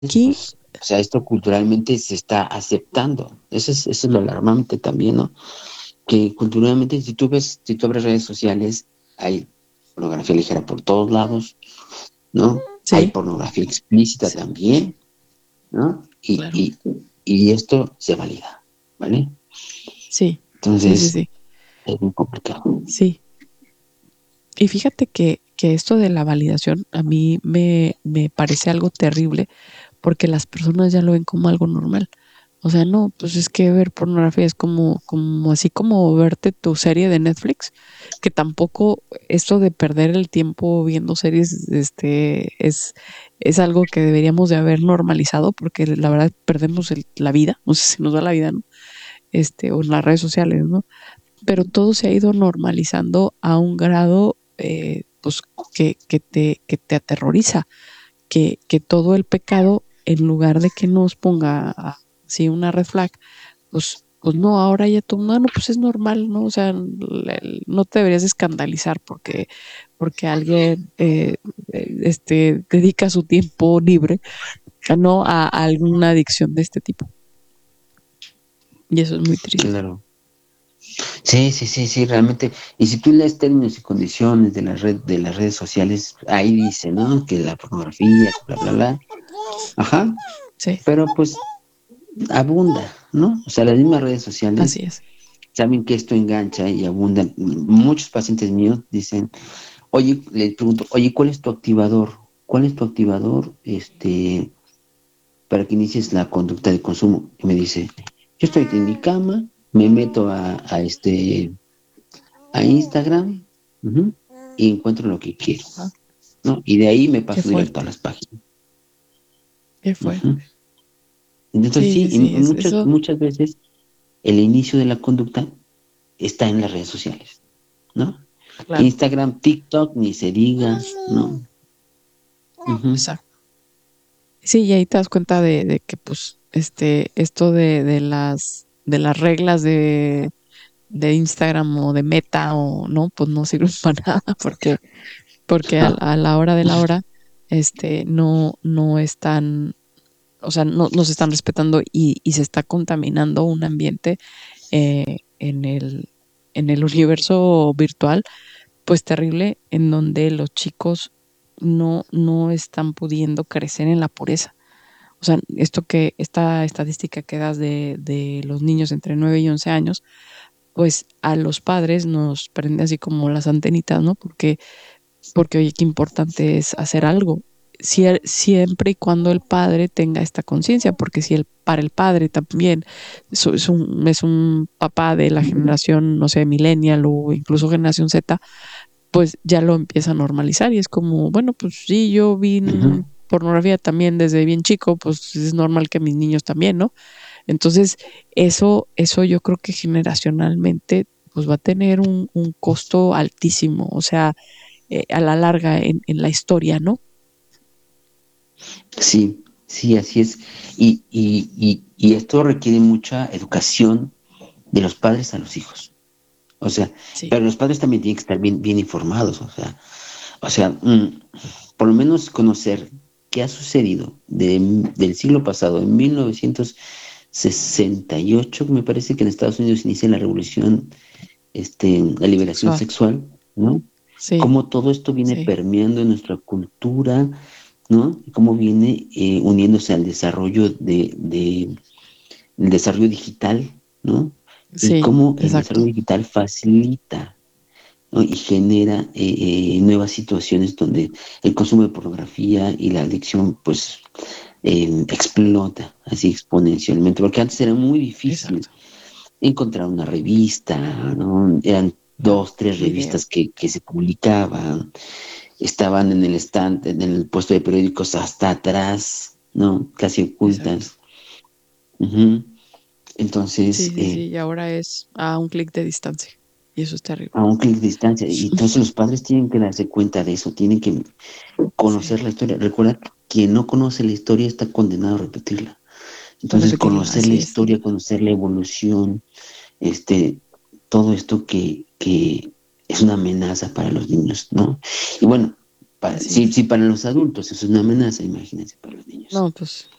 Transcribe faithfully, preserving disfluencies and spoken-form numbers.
Aquí, pues, o sea, esto culturalmente se está aceptando. Eso es, eso es lo alarmante también, ¿no? Que culturalmente, si tú ves, si tú abres redes sociales, hay pornografía ligera por todos lados, ¿no? Hay sí, pornografía explícita sí, también, ¿no? Y, claro, y, y esto se valida, ¿vale? sí, sí, sí, Entonces, sí, es muy complicado. sí. Y fíjate que, que esto de la validación a mí me, me parece algo terrible porque las personas ya lo ven como algo normal. O sea, no, pues es que ver pornografía es como, como así como verte tu serie de Netflix, que tampoco esto de perder el tiempo viendo series, este, es, es algo que deberíamos de haber normalizado, porque la verdad perdemos el- la vida, o sea, se nos va la vida, ¿no? Este, o en las redes sociales, ¿no? Pero todo se ha ido normalizando a un grado, eh, pues, que, que te, que te aterroriza, que, que todo el pecado, en lugar de que nos ponga así una red flag, pues, pues no, ahora ya todo, no, no, pues es normal, ¿no? O sea, l- no te deberías escandalizar porque, porque alguien eh, eh, este, dedica su tiempo libre, ¿no? A, a alguna adicción de este tipo. Y eso es muy triste. Claro. Sí, sí, sí, sí, realmente. Y si tú lees términos y condiciones de la red, de las redes sociales, ahí dice, ¿no? Que la pornografía, que bla, bla, bla. Ajá. Sí, Pero pues abunda, ¿no? O sea, las mismas redes así sociales es. saben que esto engancha y abunda. Muchos pacientes míos dicen, oye, les pregunto, oye, ¿cuál es tu activador? ¿Cuál es tu activador, este, para que inicies la conducta de consumo? Y me dice, yo estoy en mi cama, me meto a, a este, a Instagram, ujú, y encuentro lo que quiero, Ah, ¿no? Y de ahí me qué paso directo a fuerte, las páginas. qué Ujú. fuerte. Entonces Sí, sí, sí, y sí, es, muchas, eso, muchas veces el inicio de la conducta está en las redes sociales, ¿no? claro, Instagram, TikTok, ni se diga, ¿no? Ujú. exacto. Sí, y ahí te das cuenta de, de que, pues, este, esto de, de las, de las reglas de, de Instagram o de Meta o no, pues no sirven para nada porque, porque a, Ah, a la hora de la hora, este, no, no están, o sea, no, no se están respetando y, y se está contaminando un ambiente eh, en el, en el universo virtual pues terrible en donde los chicos no, no están pudiendo crecer en la pureza. O sea, esto que, esta estadística que das de, de los niños entre nueve y once años, pues a los padres nos prende así como las antenitas, ¿no? Porque, porque oye, qué importante es hacer algo. Sie- siempre y cuando el padre tenga esta conciencia, porque si el, para el padre también es, es un, es un papá de la generación, no sé, millennial o incluso generación Z, pues ya lo empieza a normalizar y es como, bueno, pues sí, yo vi ujú. pornografía también desde bien chico, pues es normal que mis niños también, ¿no? Entonces, eso, eso yo creo que generacionalmente pues va a tener un, un costo altísimo, o sea, eh, a la larga en, en la historia, ¿no? Sí, sí, así es. Y, y, y, y esto requiere mucha educación de los padres a los hijos. O sea, Sí, pero los padres también tienen que estar bien, bien informados. O sea, o sea, mm, por lo menos conocer qué ha sucedido de- del siglo pasado, en mil novecientos sesenta y ocho, me parece que en Estados Unidos inicia la revolución, este, la liberación sexual, sexual, ¿no? sí, Cómo todo esto viene sí, permeando en nuestra cultura, ¿no? Y cómo viene eh, uniéndose al desarrollo de, de- el desarrollo digital, ¿no? Y sí, cómo el desarrollo exacto, digital facilita, ¿no? Y genera eh, eh, nuevas situaciones donde el consumo de pornografía y la adicción, pues, eh, explota así exponencialmente, porque antes era muy difícil exacto, encontrar una revista, ¿no? Eran claro, dos, tres revistas videos, que, que se publicaban, estaban en el stand, en el puesto de periódicos hasta atrás, ¿no? Casi exacto. ocultas. Ujú. Sí, Entonces, sí, eh, sí, y ahora es a un clic de distancia y eso es terrible. a un clic de distancia. Y entonces los padres tienen que darse cuenta de eso, tienen que Sí, conocer la historia. Recuerda, quien no conoce la historia está condenado a repetirla. a Entonces, repetirla, conocer la así es. historia, conocer la evolución, este, todo esto que, que es una amenaza para los niños, ¿no? Y bueno, Para, Así sí, es. sí, para los adultos eso es una amenaza, imagínense para los niños. No, pues